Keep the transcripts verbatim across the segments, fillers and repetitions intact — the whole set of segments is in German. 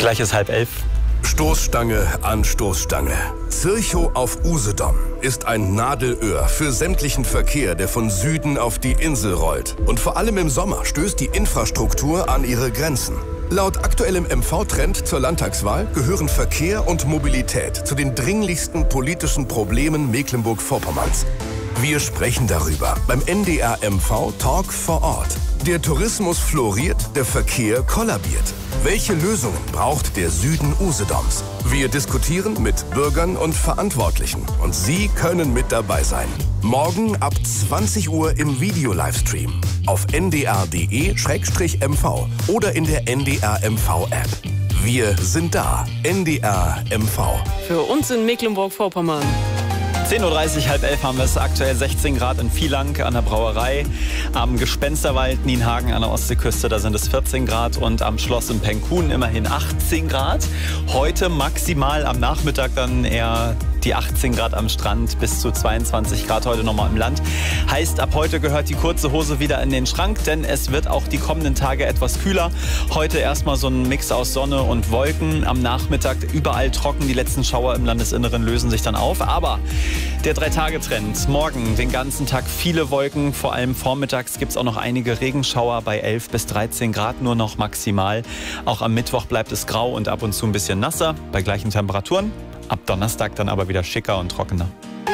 Gleich ist halb elf. Stoßstange an Stoßstange. Zirchow auf Usedom ist ein Nadelöhr für sämtlichen Verkehr, der von Süden auf die Insel rollt. Und vor allem im Sommer stößt die Infrastruktur an ihre Grenzen. Laut aktuellem M V-Trend zur Landtagswahl gehören Verkehr und Mobilität zu den dringlichsten politischen Problemen Mecklenburg-Vorpommerns. Wir sprechen darüber beim N D R M V Talk vor Ort. Der Tourismus floriert, der Verkehr kollabiert. Welche Lösungen braucht der Süden Usedoms? Wir diskutieren mit Bürgern und Verantwortlichen. Und Sie können mit dabei sein. Morgen ab zwanzig Uhr im Video-Livestream auf n d r punkt d e slash m v oder in der N D R M V-App. Wir sind da. N D R M V. Für uns in Mecklenburg-Vorpommern. zehn Uhr dreißig, halb elf haben wir es. Aktuell sechzehn Grad in Vielang an der Brauerei. Am Gespensterwald Nienhagen an der Ostseeküste, da sind es vierzehn Grad. Und am Schloss in Penkhuhn immerhin achtzehn Grad. Heute maximal am Nachmittag dann eher die achtzehn Grad am Strand, bis zu zweiundzwanzig Grad heute nochmal im Land. Heißt, ab heute gehört die kurze Hose wieder in den Schrank, denn es wird auch die kommenden Tage etwas kühler. Heute erstmal so ein Mix aus Sonne und Wolken. Am Nachmittag überall trocken. Die letzten Schauer im Landesinneren lösen sich dann auf. Aber der Drei-Tage-Trend. Morgen den ganzen Tag viele Wolken. Vor allem vormittags gibt es auch noch einige Regenschauer bei elf bis dreizehn Grad nur noch maximal. Auch am Mittwoch bleibt es grau und ab und zu ein bisschen nasser bei gleichen Temperaturen. Ab Donnerstag dann aber wieder schicker und trockener.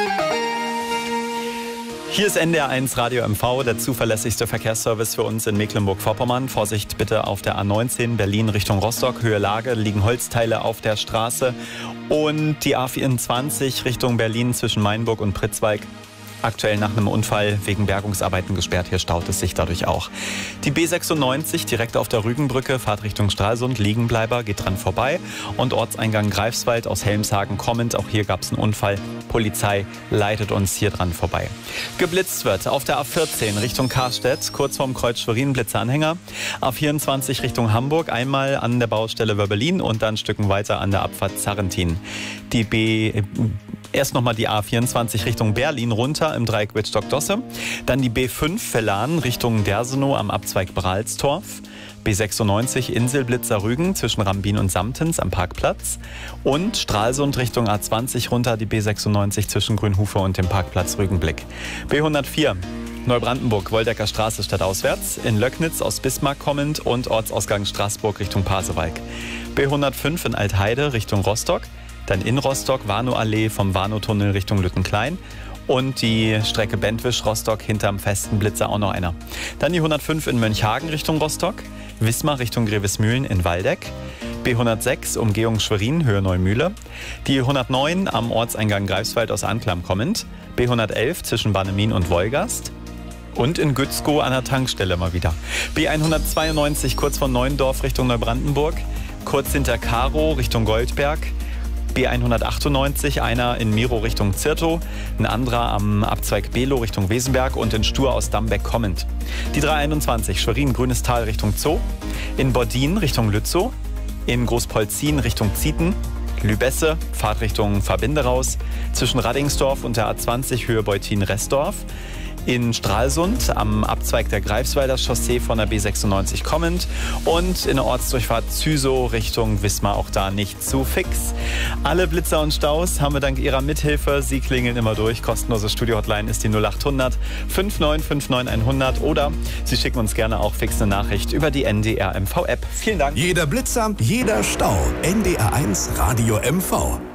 Hier ist N D R eins Radio M V, der zuverlässigste Verkehrsservice für uns in Mecklenburg-Vorpommern. Vorsicht bitte auf der A neunzehn Berlin Richtung Rostock, Höhe Lage, liegen Holzteile auf der Straße. Und die A vierundzwanzig Richtung Berlin zwischen Mainburg und Pritzwalk. Aktuell nach einem Unfall wegen Bergungsarbeiten gesperrt. Hier staut es sich dadurch auch. Die B sechsundneunzig direkt auf der Rügenbrücke, Fahrt Richtung Stralsund, Liegenbleiber, geht dran vorbei. Und Ortseingang Greifswald aus Helmshagen kommend. Auch hier gab es einen Unfall. Polizei leitet uns hier dran vorbei. Geblitzt wird auf der A vierzehn Richtung Karstedt, kurz vorm Kreuz Schwerin, Blitzeanhänger. A vierundzwanzig Richtung Hamburg, einmal an der Baustelle Wörbelin und dann ein Stück weiter an der Abfahrt Zarrentin. Die B... Erst nochmal die A vierundzwanzig Richtung Berlin runter im Dreieck Wittstock-Dosse. Dann die B fünf Verlan Richtung Dersenow am Abzweig Bralstorf. B sechsundneunzig Inselblitzer Rügen zwischen Rambin und Samtens am Parkplatz. Und Stralsund Richtung A zwanzig runter die B sechsundneunzig zwischen Grünhufe und dem Parkplatz Rügenblick. B hundertvier Neubrandenburg, Woldecker Straße stadtauswärts. In Löcknitz aus Bismarck kommend und Ortsausgang Straßburg Richtung Pasewalk. B hundertfünf in Altheide Richtung Rostock. Dann in Rostock, Warnow-Allee vom Warnow-Tunnel Richtung Lüttenklein. Und die Strecke Bentwisch-Rostock hinterm festen Blitzer auch noch einer. Dann die hundertfünf in Mönchhagen Richtung Rostock. Wismar Richtung Grevesmühlen in Waldeck. B hundertsechs Umgehung Schwerin, Höhe Neumühle. Die hundertneun am Ortseingang Greifswald aus Anklam kommend. B hundertelf zwischen Bannemin und Wolgast. Und in Gützkow an der Tankstelle mal wieder. B hundertzweiundneunzig kurz von Neuendorf Richtung Neubrandenburg. Kurz hinter Karow Richtung Goldberg. B hundertachtundneunzig, einer in Miro Richtung Zirtow, ein anderer am Abzweig Below Richtung Wesenberg und in Stur aus Dambeck kommend. Die dreihunderteinundzwanzig Schwerin Grünes Tal Richtung Zoo, in Bordin Richtung Lützow, in Großpolzin Richtung Zieten, Lübesse, Fahrt Richtung Verbinderaus, zwischen Raddingsdorf und der A zwanzig Höhe Beutin-Ressdorf. In Stralsund am Abzweig der Greifswalder Chaussee von der B sechsundneunzig kommend und in der Ortsdurchfahrt Züsow Richtung Wismar, auch da nicht zu fix. Alle Blitzer und Staus haben wir dank Ihrer Mithilfe. Sie klingeln immer durch. Kostenlose Studio-Hotline ist die null achthundert fünfundneunzig neunundfünfzig hundert oder Sie schicken uns gerne auch fix eine Nachricht über die N D R M V-App. Vielen Dank. Jeder Blitzer, jeder Stau. N D R eins Radio M V.